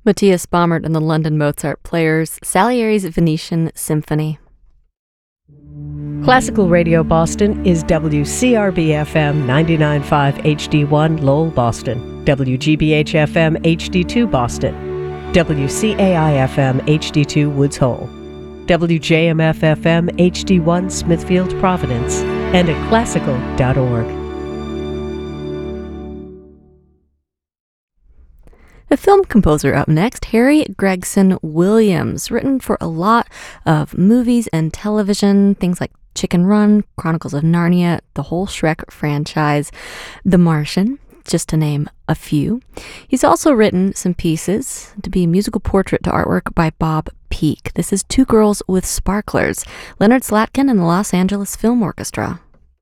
Matthias Baumert and the London Mozart Players, Salieri's Venetian Symphony. Classical Radio Boston is WCRB-FM 99.5 HD1 Lowell, Boston, WGBH-FM HD2 Boston, WCAI-FM HD2 Woods Hole, WJMF-FM HD1 Smithfield, Providence, and at classical.org. The film composer up next, Harry Gregson Williams, written for a lot of movies and television, things like Chicken Run, Chronicles of Narnia, the whole Shrek franchise, The Martian, just to name a few. He's also written some pieces to be musical portrait to artwork by Bob Peak. This is Two Girls with Sparklers, Leonard Slatkin and the Los Angeles Film Orchestra.